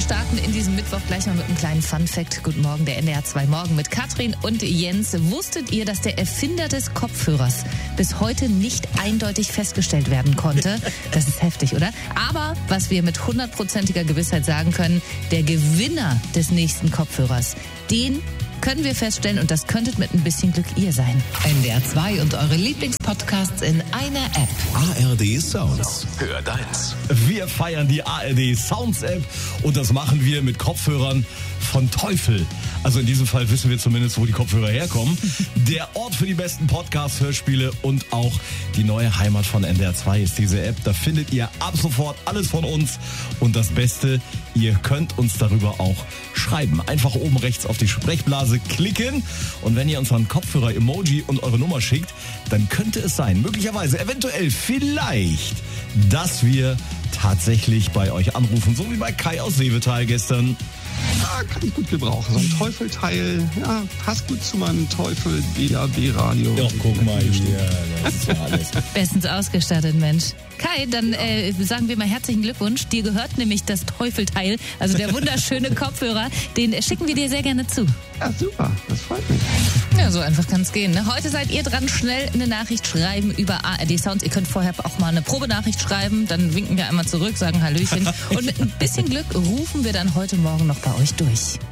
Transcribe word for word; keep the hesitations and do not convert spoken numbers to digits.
starten in diesem Mittwoch gleich mal mit einem kleinen Fun-Fact. Guten Morgen, der N D R zwei Morgen mit Katrin und Jens. Wusstet ihr, dass der Erfinder des Kopfhörers bis heute nicht eindeutig festgestellt werden konnte? Das ist heftig, oder? Aber was wir mit hundertprozentiger Gewissheit sagen können, der Gewinner des nächsten Kopfhörers, den können wir feststellen und das könntet mit ein bisschen Glück ihr sein. N D R zwei und eure Lieblingspodcasts in einer App. A R D Sounds. Hör deins. Wir feiern die A R D Sounds App und das machen wir mit Kopfhörern von Teufel. Also in diesem Fall wissen wir zumindest, wo die Kopfhörer herkommen. Der Ort für die besten Podcasts, Hörspiele und auch die neue Heimat von N D R zwei ist diese App. Da findet ihr ab sofort alles von uns und das Beste, ihr könnt uns darüber auch schreiben. Einfach oben rechts auf die Sprechblase klicken und wenn ihr uns einen Kopfhörer-Emoji und eure Nummer schickt, dann könnte es sein, möglicherweise, eventuell, vielleicht, dass wir tatsächlich bei euch anrufen, so wie bei Kai aus Seevetal gestern. Ja, kann ich gut gebrauchen. So ein Teufelteil, ja, passt gut zu meinem Teufel D A B-Radio. Doch, guck mal hier, das ist ja alles. Bestens ausgestattet, Mensch. Kai, dann äh, sagen wir mal herzlichen Glückwunsch. Dir gehört nämlich das Teufelteil, also der wunderschöne Kopfhörer. Den schicken wir dir sehr gerne zu. Ja, super, das freut mich. Ja, so einfach kann es gehen. Ne? Heute seid ihr dran, schnell eine Nachricht schreiben über A R D Sounds. Ihr könnt vorher auch mal eine Probenachricht schreiben, dann winken wir einmal zurück, sagen Hallöchen. Und mit ein bisschen Glück rufen wir dann heute Morgen noch bei euch durch.